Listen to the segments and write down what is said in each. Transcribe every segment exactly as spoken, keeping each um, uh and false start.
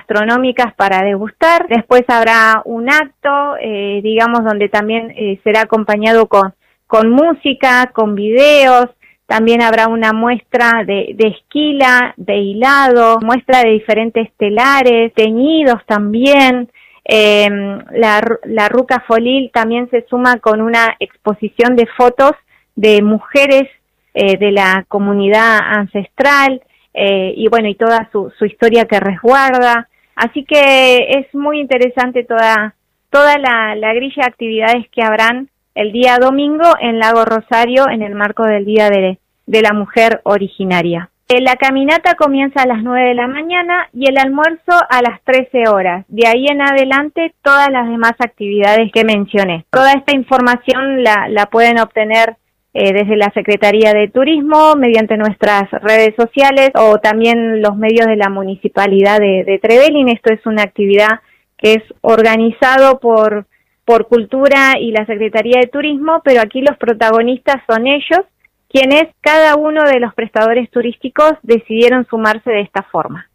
gastronómicas para degustar. Después habrá un acto, eh, digamos, donde también eh, será acompañado con, con música, con videos. También habrá una muestra de, de esquila, de hilado, muestra de diferentes telares, teñidos también. Eh, la, la Ruca Folil también se suma con una exposición de fotos de mujeres eh, de la comunidad ancestral, eh, y bueno, y toda su, su historia que resguarda. Así que es muy interesante toda, toda la, la grilla de actividades que habrán el día domingo en Lago Rosario en el marco del Día de, de la Mujer Originaria. La caminata comienza a las nueve de la mañana y el almuerzo a las trece horas. De ahí en adelante todas las demás actividades que mencioné. Toda esta información la, la pueden obtener eh, desde la Secretaría de Turismo, mediante nuestras redes sociales o también los medios de la Municipalidad de, de Trevelin. Esto es una actividad que es organizado por, por Cultura y la Secretaría de Turismo, pero aquí los protagonistas son ellos, quienes cada uno de los prestadores turísticos decidieron sumarse de esta forma.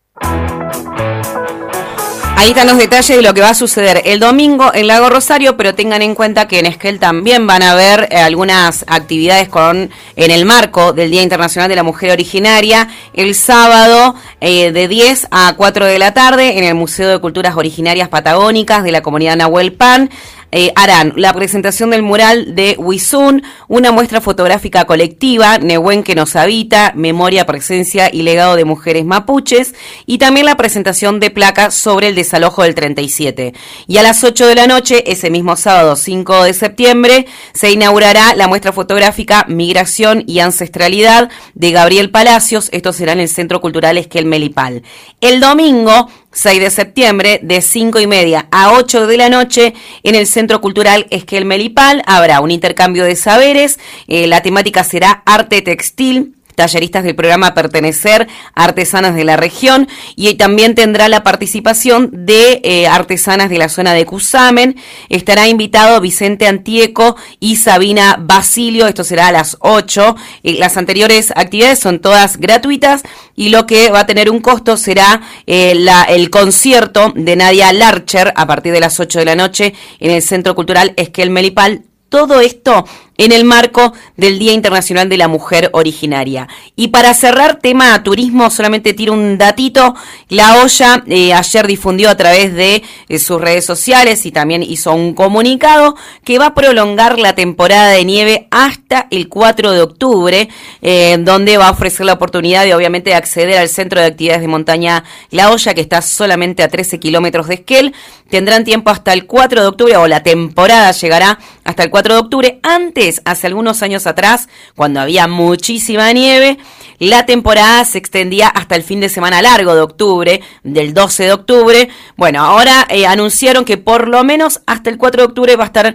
Ahí están los detalles de lo que va a suceder el domingo en Lago Rosario, pero tengan en cuenta que en Esquel también van a haber eh, algunas actividades con en el marco del Día Internacional de la Mujer Originaria, el sábado eh, de diez a cuatro de la tarde en el Museo de Culturas Originarias Patagónicas de la Comunidad Nahuel Pan. Eh, harán la presentación del mural de Huizún, una muestra fotográfica colectiva, Nehuen que nos habita, memoria, presencia y legado de mujeres mapuches, y también la presentación de placas sobre el desalojo del treinta y siete. Y a las ocho de la noche, ese mismo sábado cinco de septiembre, se inaugurará la muestra fotográfica Migración y Ancestralidad de Gabriel Palacios. Esto será en el Centro Cultural Esquel Melipal. El domingo seis de septiembre, de cinco y media a ocho de la noche, en el Centro Cultural Esquel Melipal, habrá un intercambio de saberes. Eh, la temática será arte textil. Talleristas del programa Pertenecer, artesanas de la región, y también tendrá la participación de eh, artesanas de la zona de Cusamen. Estará invitado Vicente Antieco y Sabina Basilio. Esto será a las ocho. Eh, las anteriores actividades son todas gratuitas y lo que va a tener un costo será eh, la, el concierto de Nadia Larcher a partir de las ocho de la noche en el Centro Cultural Esquel Melipal. Todo esto en el marco del Día Internacional de la Mujer Originaria. Y para cerrar tema turismo, solamente tiro un datito. La Olla eh, ayer difundió a través de eh, sus redes sociales y también hizo un comunicado que va a prolongar la temporada de nieve hasta el cuatro de octubre, eh, donde va a ofrecer la oportunidad de obviamente acceder al Centro de Actividades de Montaña La Olla, que está solamente a trece kilómetros de Esquel. Tendrán tiempo hasta el cuatro de octubre, o la temporada llegará hasta el cuatro de octubre. Antes, hace algunos años atrás, cuando había muchísima nieve, la temporada se extendía hasta el fin de semana largo de octubre, del doce de octubre. Bueno, ahora eh, anunciaron que por lo menos hasta el cuatro de octubre va a estar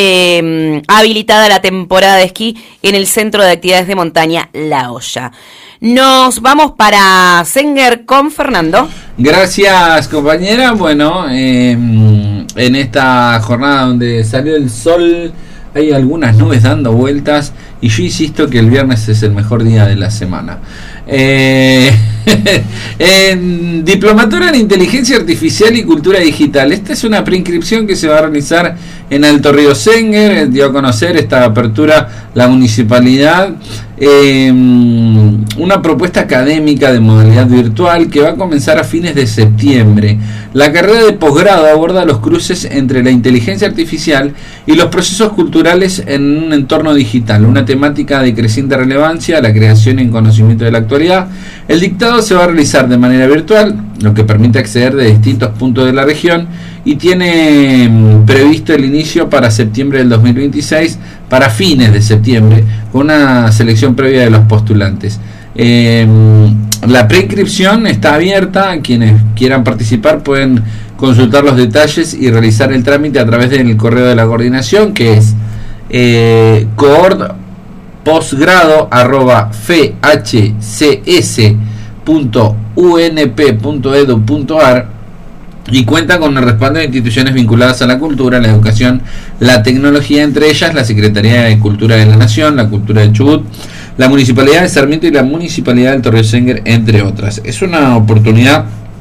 eh, habilitada la temporada de esquí en el Centro de Actividades de Montaña La Olla. Nos vamos para Senguer con Fernando. Gracias, compañera. Bueno, eh, en esta jornada donde salió el sol, hay algunas nubes dando vueltas y yo insisto que el viernes es el mejor día de la semana. Eh, en Diplomatura en Inteligencia Artificial y Cultura Digital. Esta es una preinscripción que se va a realizar en Alto Río Senguer. Dio a conocer esta apertura la municipalidad. Eh, una propuesta académica de modalidad virtual que va a comenzar a fines de septiembre. La carrera de posgrado aborda los cruces entre la inteligencia artificial y los procesos culturales en un entorno digital, una temática de creciente relevancia, la creación en conocimiento de la actualidad. El dictado se va a realizar de manera virtual, lo que permite acceder de distintos puntos de la región, y tiene previsto el inicio para septiembre del dos mil veintiséis, para fines de septiembre, con una selección previa de los postulantes. Eh, la preinscripción está abierta. Quienes quieran participar pueden consultar los detalles y realizar el trámite a través del correo de la coordinación, que es eh, coord posgrado arroba fhcs punto u n p punto e d u punto a r, y cuenta con el respaldo de instituciones vinculadas a la cultura, la educación, la tecnología, entre ellas la Secretaría de Cultura de la Nación, la Cultura de Chubut, la Municipalidad de Sarmiento y la Municipalidad del Torre Senguer, entre otras. Es una oportunidad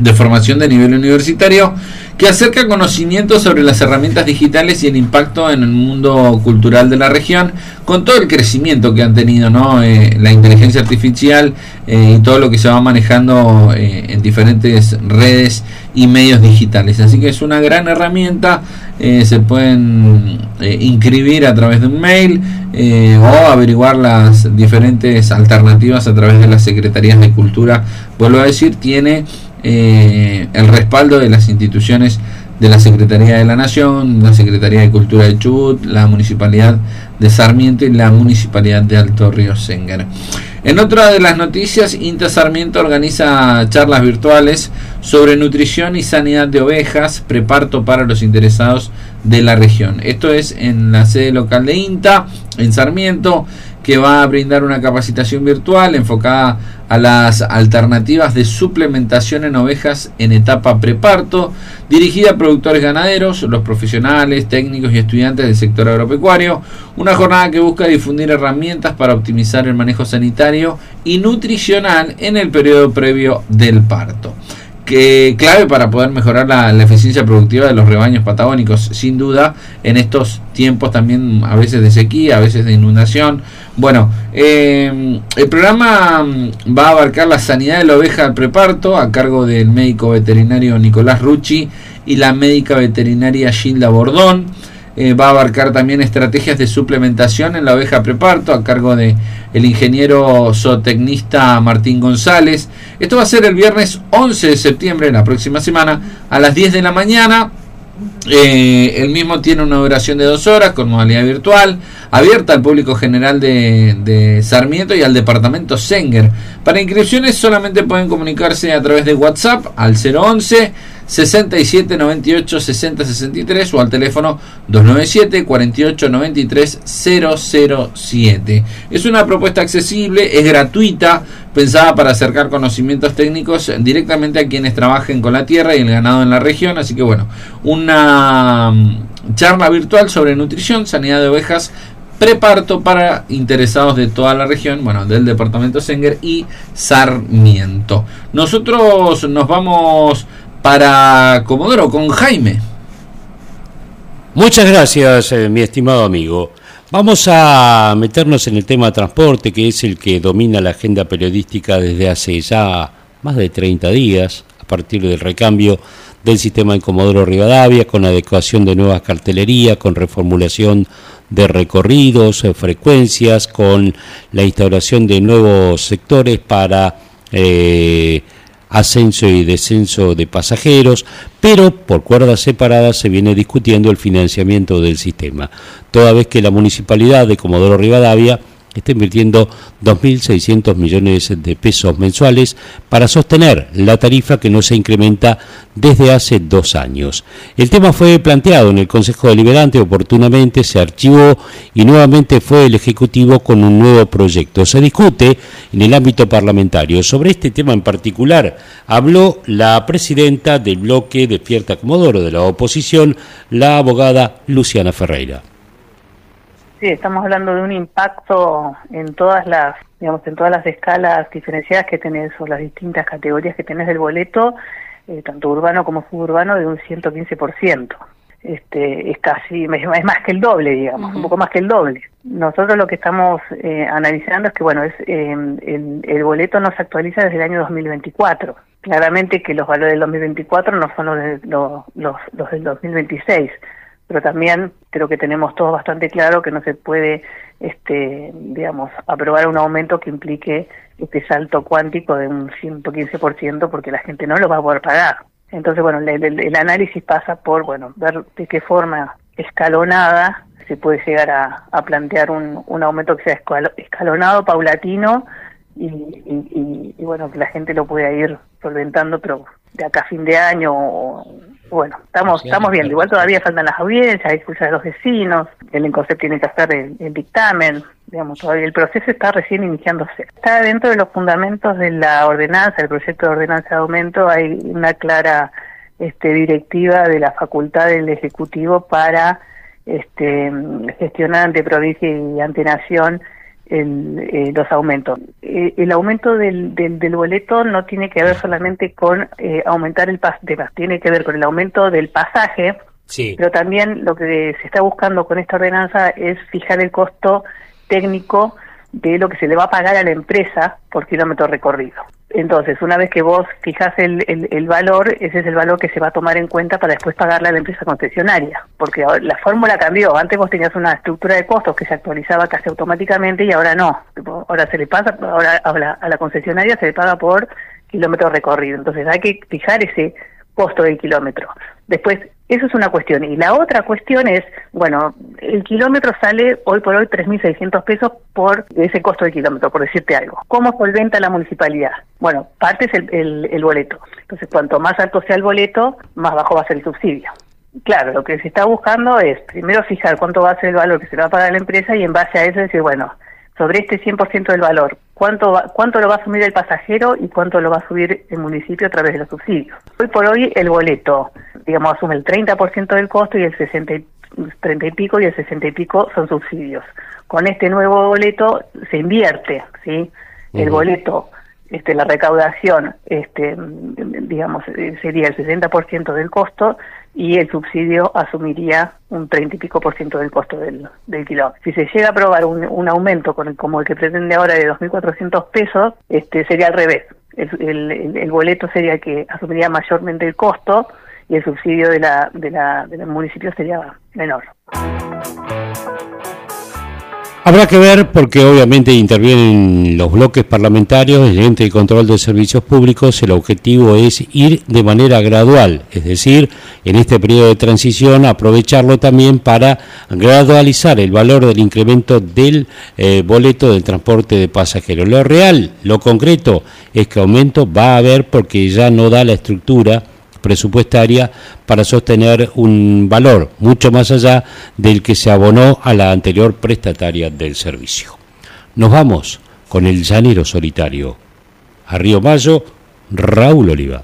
de formación de nivel universitario que acerca conocimientos sobre las herramientas digitales y el impacto en el mundo cultural de la región, con todo el crecimiento que han tenido, ¿no? Eh, la inteligencia artificial eh, y todo lo que se va manejando eh, en diferentes redes y medios digitales. Así que es una gran herramienta, eh, se pueden eh, inscribir a través de un mail eh, o averiguar las diferentes alternativas a través de las Secretarías de Cultura. Vuelvo a decir, tiene Eh, el respaldo de las instituciones de la Secretaría de la Nación, la Secretaría de Cultura de Chubut, la Municipalidad de Sarmiento y la Municipalidad de Alto Río Sénger. En otra de las noticias, INTA Sarmiento organiza charlas virtuales sobre nutrición y sanidad de ovejas, preparto para los interesados de la región. Esto es en la sede local de INTA, en Sarmiento, que va a brindar una capacitación virtual enfocada a las alternativas de suplementación en ovejas en etapa preparto, dirigida a productores ganaderos, los profesionales, técnicos y estudiantes del sector agropecuario. Una jornada que busca difundir herramientas para optimizar el manejo sanitario y nutricional en el periodo previo del parto, que clave para poder mejorar la, la eficiencia productiva de los rebaños patagónicos, sin duda, en estos tiempos también a veces de sequía, a veces de inundación. Bueno, eh, el programa va a abarcar la sanidad de la oveja al preparto, a cargo del médico veterinario Nicolás Rucci y la médica veterinaria Gilda Bordón. Eh, va a abarcar también estrategias de suplementación en la oveja preparto, a cargo de el ingeniero zootecnista Martín González. Esto va a ser el viernes once de septiembre, la próxima semana, a las diez de la mañana. Eh, el mismo tiene una duración de dos horas con modalidad virtual, abierta al público general de, de Sarmiento y al departamento Sénger. Para inscripciones solamente pueden comunicarse a través de WhatsApp al cero once, sesenta y siete, noventa y ocho, sesenta, sesenta y tres o al teléfono dos nueve siete, cuarenta y ocho, noventa y tres, cero cero siete. Es una propuesta accesible, es gratuita, pensada para acercar conocimientos técnicos directamente a quienes trabajen con la tierra y el ganado en la región. Así que bueno, una charla virtual sobre nutrición, sanidad de ovejas, preparto para interesados de toda la región, bueno, del departamento Sénger y Sarmiento. Nosotros nos vamos para Comodoro con Jaime. Muchas gracias, eh, mi estimado amigo. Vamos a meternos en el tema transporte, que es el que domina la agenda periodística desde hace ya más de treinta días, a partir del recambio del sistema en Comodoro Rivadavia, con adecuación de nuevas cartelerías, con reformulación de recorridos, eh, frecuencias, con la instauración de nuevos sectores para eh, ascenso y descenso de pasajeros, pero por cuerdas separadas se viene discutiendo el financiamiento del sistema, toda vez que la Municipalidad de Comodoro Rivadavia está invirtiendo dos mil seiscientos millones de pesos mensuales para sostener la tarifa que no se incrementa desde hace dos años. El tema fue planteado en el Consejo Deliberante, oportunamente se archivó y nuevamente fue el Ejecutivo con un nuevo proyecto. Se discute en el ámbito parlamentario. Sobre este tema en particular habló la presidenta del bloque Despierta Comodoro de la oposición, la abogada Luciana Ferreira. Sí, estamos hablando de un impacto en todas las, digamos, en todas las escalas diferenciadas que tenés, o las distintas categorías que tenés del boleto, eh, tanto urbano como suburbano, de un ciento quince por ciento. Este, es casi, es más que el doble, digamos, uh-huh. un poco más que el doble. Nosotros lo que estamos eh, analizando es que, bueno, es eh, el, el boleto no se actualiza desde el año dos mil veinticuatro. Claramente que los valores del dos mil veinticuatro no son los, de, los, los, los del dos mil veintiséis. Pero también creo que tenemos todos bastante claro que no se puede, este, digamos, aprobar un aumento que implique este salto cuántico de un ciento quince por ciento porque la gente no lo va a poder pagar. Entonces, bueno, el, el, el análisis pasa por, bueno, ver de qué forma escalonada se puede llegar a, a plantear un, un aumento que sea escalonado, paulatino y, y, y, y, bueno, que la gente lo pueda ir solventando, pero de acá a fin de año o... Bueno, estamos estamos viendo, igual todavía faltan las audiencias, hay escuchas de los vecinos, el INCOSEP tiene que hacer el, el dictamen, digamos, todavía el proceso está recién iniciándose. Está dentro de los fundamentos de la ordenanza, el proyecto de ordenanza de aumento, hay una clara este, directiva de la facultad del Ejecutivo para este, gestionar ante provincia y ante nación el, eh, los aumentos. Eh, el aumento del, del, del boleto no tiene que ver solamente con eh, aumentar el pasaje, tiene que ver con el aumento del pasaje, sí. Pero también lo que se está buscando con esta ordenanza es fijar el costo técnico de lo que se le va a pagar a la empresa por kilómetro recorrido. Entonces, una vez que vos fijás el, el, el valor, ese es el valor que se va a tomar en cuenta para después pagarle a la empresa concesionaria, porque ahora la fórmula cambió. Antes vos tenías una estructura de costos que se actualizaba casi automáticamente y ahora no. Ahora se le pasa, ahora a la, a la concesionaria se le paga por kilómetro recorrido. Entonces hay que fijar ese costo del kilómetro. Después, eso es una cuestión. Y la otra cuestión es, bueno, el kilómetro sale hoy por hoy tres mil seiscientos pesos por ese costo del kilómetro, por decirte algo. ¿Cómo solventa la municipalidad? Bueno, parte es el, el, el boleto. Entonces, cuanto más alto sea el boleto, más bajo va a ser el subsidio. Claro, lo que se está buscando es primero fijar cuánto va a ser el valor que se le va a pagar a la empresa y en base a eso decir, bueno, sobre este cien por ciento del valor, ¿cuánto va, cuánto lo va a asumir el pasajero y cuánto lo va a subir el municipio a través de los subsidios? Hoy por hoy el boleto, digamos, asume el treinta por ciento del costo y el sesenta, treinta y pico y el sesenta y pico son subsidios. Con este nuevo boleto se invierte, ¿sí? El uh-huh. boleto, este, la recaudación, este, digamos, sería el sesenta por ciento del costo y el subsidio asumiría un treinta y pico por ciento del costo del, del kilómetro. Si se llega a aprobar un, un aumento con el, como el que pretende ahora de dos mil cuatrocientos pesos, este sería al revés. El, el, el boleto sería el que asumiría mayormente el costo y el subsidio de la, de la, del municipio sería menor. Habrá que ver porque obviamente intervienen los bloques parlamentarios, el ente de control de servicios públicos. El objetivo es ir de manera gradual, es decir, en este periodo de transición aprovecharlo también para gradualizar el valor del incremento del eh, boleto del transporte de pasajeros. Lo real, lo concreto es que aumento va a haber porque ya no da la estructura presupuestaria para sostener un valor mucho más allá del que se abonó a la anterior prestataria del servicio. Nos vamos con el llanero solitario. A Río Mayo, Raúl Oliva.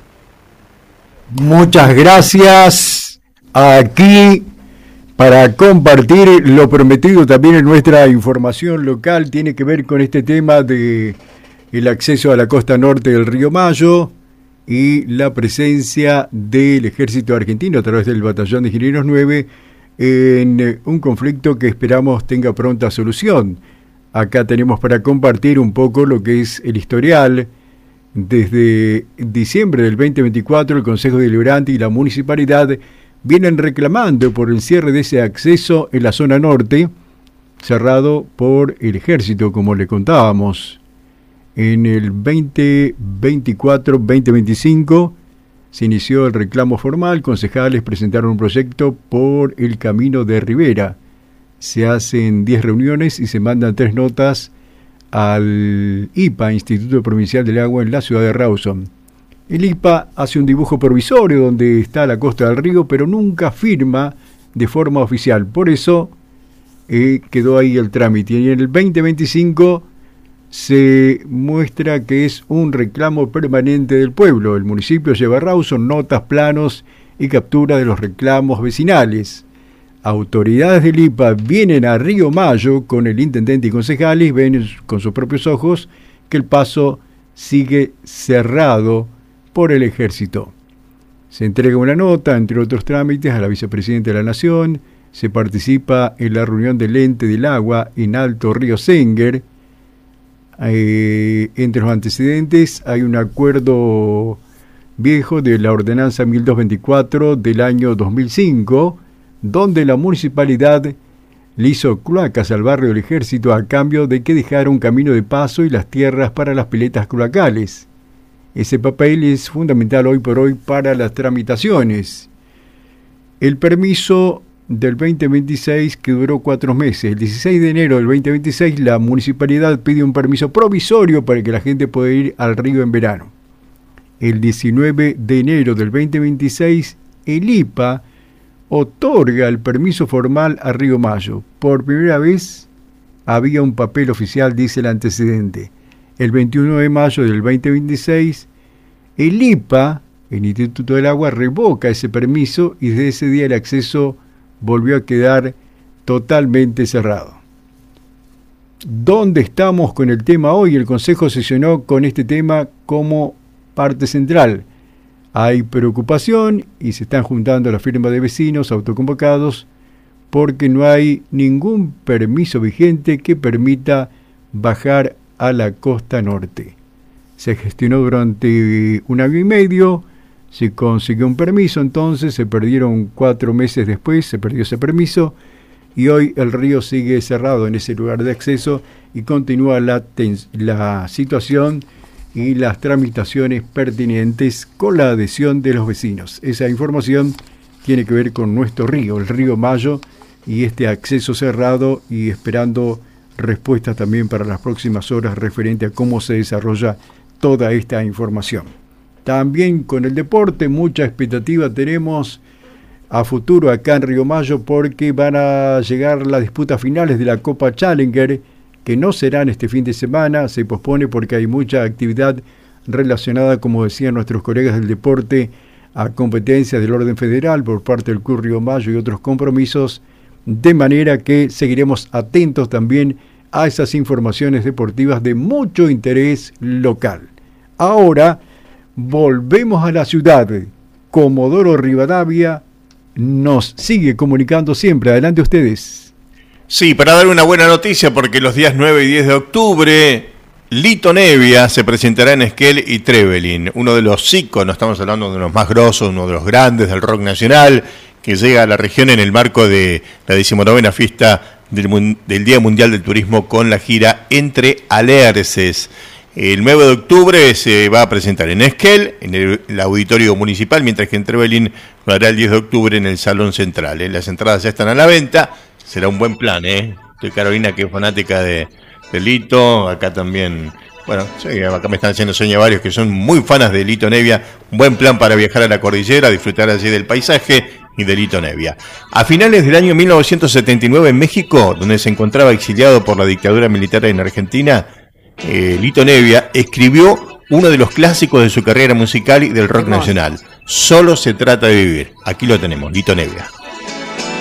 Muchas gracias. Aquí para compartir lo prometido también en nuestra información local, tiene que ver con este tema de el acceso a la costa norte del Río Mayo y la presencia del ejército argentino a través del batallón de Ingenieros nueve en un conflicto que esperamos tenga pronta solución. Acá tenemos para compartir un poco lo que es el historial. Desde diciembre del veinte veinticuatro, el Consejo Deliberante y la Municipalidad vienen reclamando por el cierre de ese acceso en la zona norte, cerrado por el ejército, como le contábamos. En el veinte veinticuatro veinte veinticinco se inició el reclamo formal. Concejales presentaron un proyecto por el Camino de Rivera. Se hacen diez reuniones y se mandan tres notas al I P A, Instituto Provincial del Agua, en la ciudad de Rawson. El I P A hace un dibujo provisorio donde está la costa del río, pero nunca firma de forma oficial. Por eso eh, quedó ahí el trámite. Y en el veinte veinticinco se muestra que es un reclamo permanente del pueblo. El municipio lleva a Rawson notas, planos y captura de los reclamos vecinales. Autoridades del I P A vienen a Río Mayo con el intendente y concejales y ven con sus propios ojos que el paso sigue cerrado por el ejército. Se entrega una nota, entre otros trámites, a la vicepresidenta de la Nación. Se participa en la reunión del ente del agua en Alto Río Senguer. Eh, entre los antecedentes hay un acuerdo viejo de la ordenanza mil doscientos veinticuatro del año dos mil cinco, donde la municipalidad le hizo cloacas al barrio del ejército a cambio de que dejara un camino de paso y las tierras para las piletas cloacales. Ese papel es fundamental hoy por hoy para las tramitaciones. El permiso del veinte veintiséis, que duró cuatro meses. El dieciséis de enero del veinte veintiséis, la municipalidad pide un permiso provisorio para que la gente pueda ir al río en verano. El diecinueve de enero del veinte veintiséis, el I P A otorga el permiso formal a Río Mayo. Por primera vez había un papel oficial, dice el antecedente. El veintiuno de mayo del veinte veintiséis, el I P A, el Instituto del Agua, revoca ese permiso y desde ese día el acceso volvió a quedar totalmente cerrado. ¿Dónde estamos con el tema hoy? El Consejo sesionó con este tema como parte central. Hay preocupación y se están juntando las firmas de vecinos autoconvocados porque no hay ningún permiso vigente que permita bajar a la costa norte. Se gestionó durante un año y medio, se consiguió un permiso, entonces se perdieron cuatro meses después, se perdió ese permiso, y hoy el río sigue cerrado en ese lugar de acceso y continúa la, la situación y las tramitaciones pertinentes con la adhesión de los vecinos. Esa información tiene que ver con nuestro río, el río Mayo, y este acceso cerrado y esperando respuestas también para las próximas horas referente a cómo se desarrolla toda esta información. También con el deporte, mucha expectativa tenemos a futuro acá en Río Mayo porque van a llegar las disputas finales de la Copa Challenger, que no serán este fin de semana, se pospone porque hay mucha actividad relacionada, como decían nuestros colegas del deporte, a competencias del orden federal por parte del Club Río Mayo y otros compromisos, de manera que seguiremos atentos también a esas informaciones deportivas de mucho interés local. Ahora volvemos a la ciudad. Comodoro Rivadavia nos sigue comunicando siempre. Adelante ustedes. Sí, para dar una buena noticia, porque los días nueve y diez de octubre, Lito Nevia se presentará en Esquel y Trevelin, uno de los íconos, estamos hablando de los más grosos, uno de los grandes del rock nacional, que llega a la región en el marco de la decimonovena fiesta del, del Día Mundial del Turismo con la gira Entre Alerces. El nueve de octubre se va a presentar en Esquel, en el, el auditorio municipal, mientras que en Trevelin lo hará el diez de octubre en el Salón Central. ¿eh? Las entradas ya están a la venta, será un buen plan, ¿eh? Estoy Carolina, que es fanática de, de Lito, acá también, bueno, sí, acá me están haciendo señas varios que son muy fanas de Lito Nevia, un buen plan para viajar a la cordillera, disfrutar allí del paisaje y de Lito Nevia. A finales del año mil novecientos setenta y nueve en México, donde se encontraba exiliado por la dictadura militar en Argentina, Eh, Lito Nevia escribió uno de los clásicos de su carrera musical y del rock nacional. Solo se trata de vivir. Aquí lo tenemos, Lito Nevia.